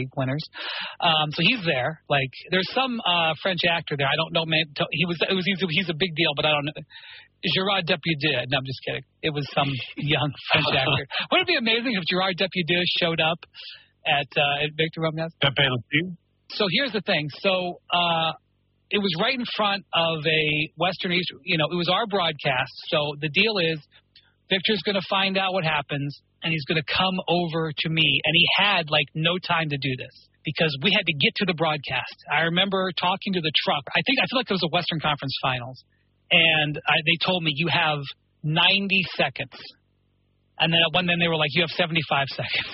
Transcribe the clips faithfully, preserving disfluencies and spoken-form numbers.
League winners. Um, so he's there. Like, there's some uh, French actor there. I don't know. Man, he was. It was. He's a, he's a big deal, but I don't know. Gerard Depardieu. No, I'm just kidding. It was some young French actor. Wouldn't it be amazing if Gerard Depardieu showed up at uh, at Victor Romagnaz? So here's the thing. So uh, it was right in front of a Western East. You know, it was our broadcast. So the deal is, Victor's going to find out what happens, and he's going to come over to me. And he had, like, no time to do this because we had to get to the broadcast. I remember talking to the truck. I think I feel like it was a Western Conference Finals. And I, they told me, you have ninety seconds. And then when then they were like, you have seventy-five seconds.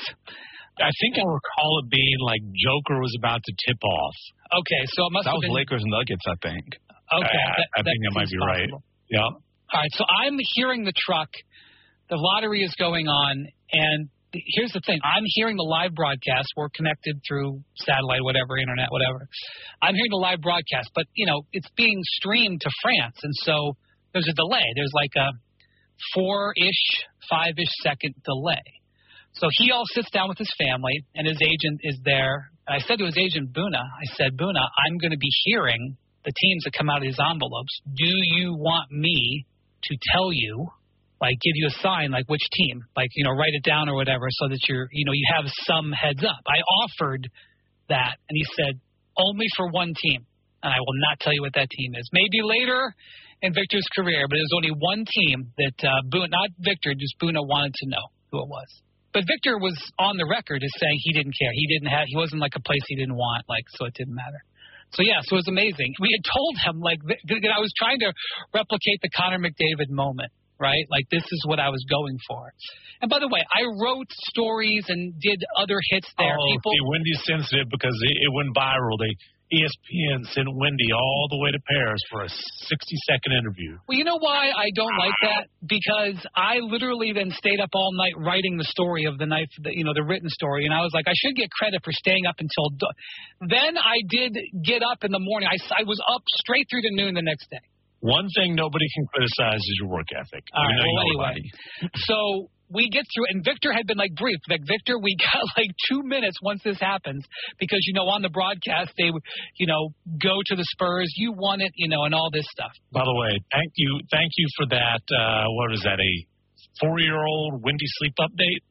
I think I recall it being like Joker was about to tip off. Okay, so it must that have was been... Lakers Nuggets, I think. Okay. Uh, that, I that think that might be possible. right. Yeah. All right, so I'm hearing the truck. The lottery is going on, and here's the thing. I'm hearing the live broadcast. We're connected through satellite, whatever, internet, whatever. I'm hearing the live broadcast, but, you know, it's being streamed to France, and so there's a delay. There's like a four-ish, five-ish second delay. So he all sits down with his family, and his agent is there. And I said to his agent, Buna, I said, Buna, I'm going to be hearing the teams that come out of these envelopes. Do you want me to tell you, like give you a sign, like which team, like, you know, write it down or whatever so that you're, you know, you have some heads up. I offered that, and he said, only for one team, and I will not tell you what that team is. Maybe later in Victor's career, but it was only one team that uh, Buna, not Victor, just Buna wanted to know who it was. But Victor was on the record as saying he didn't care. He didn't have, he wasn't like a place he didn't want, like, so it didn't matter. So, yeah, so it was amazing. We had told him, like, that I was trying to replicate the Connor McDavid moment, right? Like, this is what I was going for. And by the way, I wrote stories and did other hits there. Oh, People, see, Wendy's sensitive because it, it went viral. They E S P N sent Wendy all the way to Paris for a sixty-second interview. Well, you know why I don't like that? Because I literally then stayed up all night writing the story of the night, the, you know, the written story, and I was like, I should get credit for staying up until – then I did get up in the morning. I, I was up straight through to noon the next day. One thing nobody can criticize is your work ethic. All right, well, nobody. anyway. So we get through, and Victor had been, like, briefed. Like, Victor, we got, like, two minutes once this happens because, you know, on the broadcast, they would, you know, go to the Spurs. You won it, you know, and all this stuff. By the way, thank you thank you for that, uh, what is that, a four-year-old Wendy sleep update?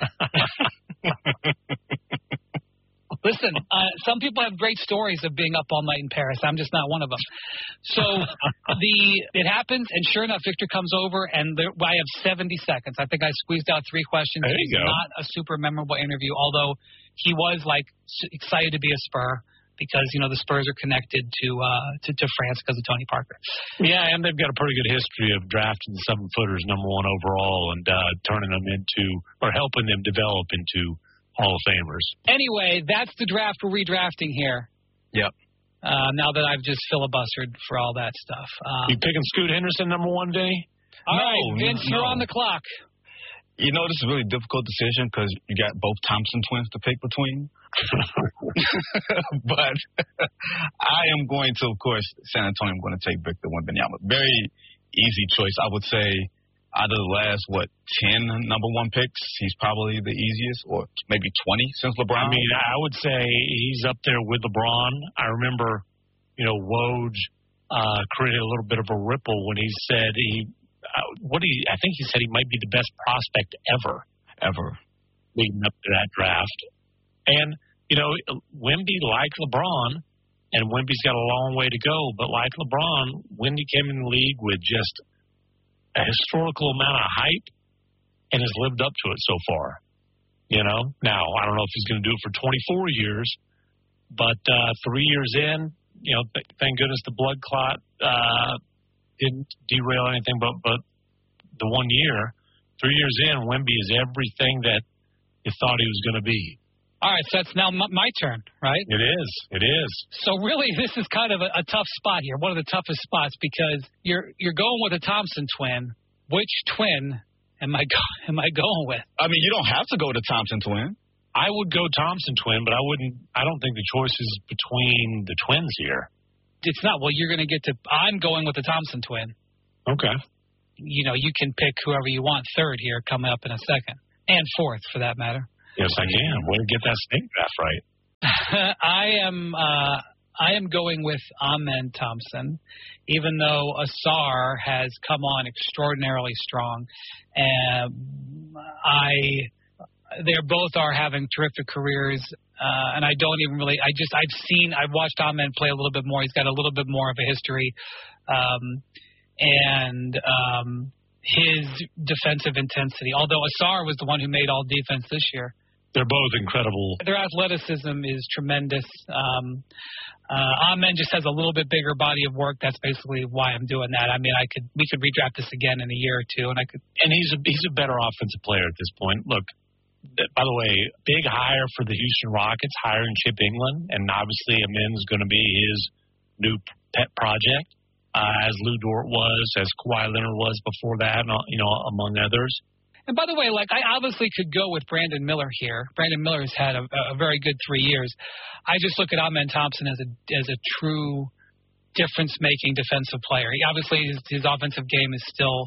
Listen, uh, some people have great stories of being up all night in Paris. I'm just not one of them. So the it happens, and sure enough, Victor comes over, and there, I have seventy seconds. I think I squeezed out three questions. There you It's go. not a super memorable interview, although he was, like, excited to be a Spur because, you know, the Spurs are connected to uh, to, to France because of Tony Parker. Yeah, and they've got a pretty good history of drafting seven-footers number one overall and uh, turning them into or helping them develop into Hall of Famers. Anyway, that's the draft we're redrafting here. Yep. Uh, now that I've just filibustered for all that stuff. Um, You picking Scoot Henderson number one, Vinny? all No, right, Vince, no. you're on the clock. You know, this is a really difficult decision because you got both Thompson twins to pick between. But I am going to, of course, San Antonio, I'm going to take Victor Wembanyama. Very easy choice. I would say out of the last, what, ten number one picks, he's probably the easiest, or maybe twenty since LeBron. I mean, I would say he's up there with LeBron. I remember, you know, Woj uh, created a little bit of a ripple when he said he, uh, what he, I think he said he might be the best prospect ever, Ever. leading up to that draft. And, you know, Wemby, like LeBron, and Wemby's got a long way to go, but like LeBron, Wemby came in the league with just a historical amount of hype and has lived up to it so far. You know, now I don't know if he's going to do it for twenty-four years, but uh, three years in, you know, th- thank goodness the blood clot uh, didn't derail anything. But but the one year, three years in, Wemby is everything that you thought he was going to be. All right, so it's now m- my turn, right? It is. It is. So really, this is kind of a, a tough spot here, one of the toughest spots, because you're you're going with a Thompson twin. Which twin am I go- am I going with? I mean, you don't have to go to Thompson twin. I would go Thompson twin, but I wouldn't. I don't think the choice is between the twins here. It's not. Well, you're going to get to. I'm going with the Thompson twin. Okay. You know, you can pick whoever you want third here, coming up in a second, and fourth for that matter. Yes, I can. Way to get that snake draft right. I am uh, I am going with Amen Thompson, even though Asar has come on extraordinarily strong. And I, they both are having terrific careers, uh, and I don't even really. I just I've seen I've watched Amen play a little bit more. He's got a little bit more of a history, um, and um, his defensive intensity. Although Asar was the one who made all defense this year. They're both incredible. Their athleticism is tremendous. Um, uh, Amen just has a little bit bigger body of work. That's basically why I'm doing that. I mean, I could we could redraft this again in a year or two, and I could. And he's a he's a better offensive player at this point. Look, by the way, big hire for the Houston Rockets, hiring Chip England, and obviously Amen's going to be his new pet project, uh, as Lou Dort was, as Kawhi Leonard was before that, you know, among others. And by the way, like I obviously could go with Brandon Miller here. Brandon Miller's had a, a very good three years. I just look at Amen Thompson as a as a true difference-making defensive player. He, obviously, his, his offensive game is still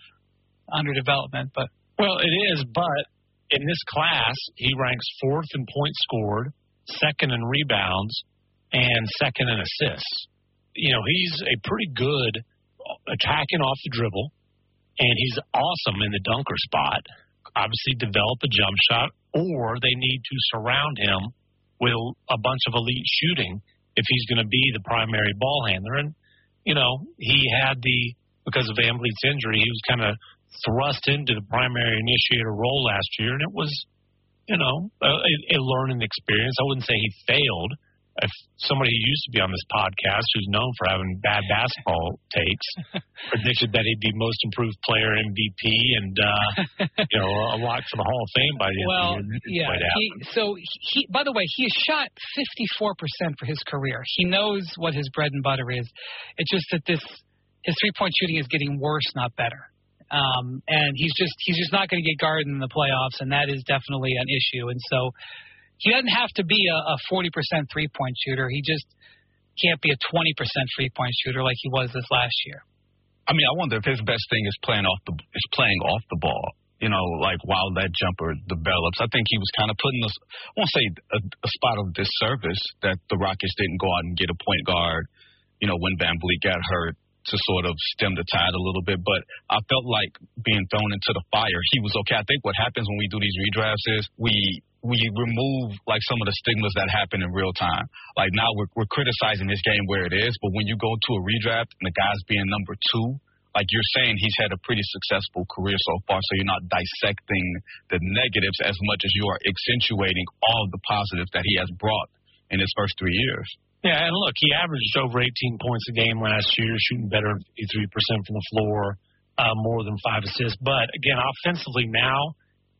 under development, but well, it is. But in this class, he ranks fourth in points scored, second in rebounds, and second in assists. You know, he's a pretty good attacking off the dribble. And he's awesome in the dunker spot. Obviously, develop a jump shot, or they need to surround him with a bunch of elite shooting if he's going to be the primary ball handler. And, you know, he had the, because of Van Vliet's injury, he was kind of thrust into the primary initiator role last year, and it was, you know, a, a learning experience. I wouldn't say he failed. If somebody who used to be on this podcast, who's known for having bad basketball takes, predicted that he'd be most improved player, M V P, and uh, you know, a lock for the Hall of Fame by the end well, of the yeah. year. He, so he, by the way, he has shot fifty-four percent for his career. He knows what his bread and butter is. It's just that this his three-point shooting is getting worse, not better. Um, and he's just he's just not going to get guarded in the playoffs, and that is definitely an issue. And so. He doesn't have to be a, a forty percent three-point shooter. He just can't be a twenty percent three-point shooter like he was this last year. I mean, I wonder if his best thing is playing off the is playing off the ball. You know, like while that jumper develops. I think he was kind of putting us, I won't say a, a spot of disservice that the Rockets didn't go out and get a point guard. You know, when Van Vliet got hurt to sort of stem the tide a little bit. But I felt like being thrown into the fire. He was okay. I think what happens when we do these redrafts is we. we remove like some of the stigmas that happen in real time. Like now we're, we're criticizing this game where it is, but when you go to a redraft and the guy's being number two, like you're saying, he's had a pretty successful career so far, so you're not dissecting the negatives as much as you are accentuating all of the positives that he has brought in his first three years. Yeah, and look, he averaged over eighteen points a game last year, shooting better than fifty-three percent from the floor, uh, more than five assists. But again, offensively now,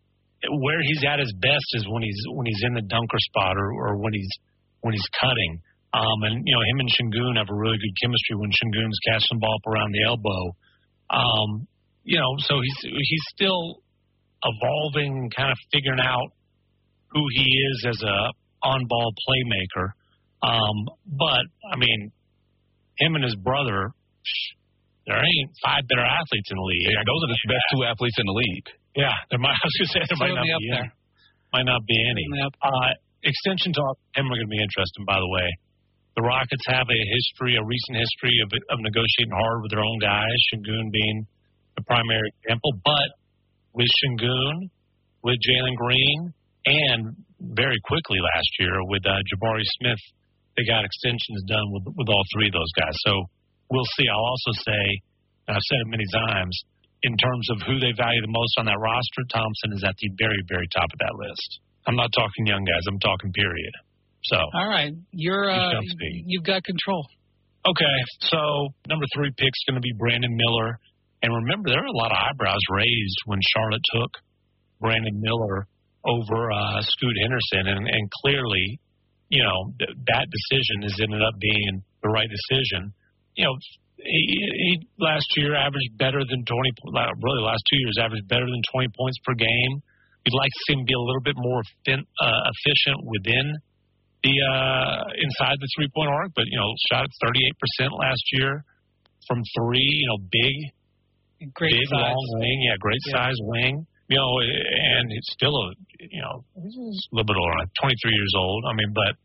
where he's at his best is when he's when he's in the dunker spot or, or when he's when he's cutting. Um, and you know, him and Şengün have a really good chemistry when Şengün's catching the ball up around the elbow. Um, you know, so he's he's still evolving, kind of figuring out who he is as a on-ball playmaker. Um, but I mean, him and his brother, there ain't five better athletes in the league. Yeah, those are the best two athletes in the league. Yeah, there might, I was going to say there might not, up be there. any, might not be any. Uh, extension talk, him are going to be interesting, by the way. The Rockets have a history, a recent history of, of negotiating hard with their own guys, Şengün being the primary example. But with Şengün, with Jalen Green, and very quickly last year with uh, Jabari Smith, they got extensions done with, with all three of those guys. So we'll see. I'll also say, and I've said it many times, in terms of who they value the most on that roster, Thompson is at the very, very top of that list. I'm not talking young guys. I'm talking period. So, all right, you're uh, you've got control. Okay, so number three pick's going to be Brandon Miller, and remember there were a lot of eyebrows raised when Charlotte took Brandon Miller over uh, Scoot Henderson, and, and clearly, you know, th- that decision has ended up being the right decision. You know. He, he last year averaged better than twenty. Really, last two years averaged better than twenty points per game. We'd like to see him be a little bit more fin, uh, efficient within the uh, inside the three point arc. But you know, shot at thirty-eight percent last year from three. You know, big, great big size. long wing. Yeah, great yeah. size wing. You know, and it's still a you know a little bit older, like twenty-three years old. I mean, but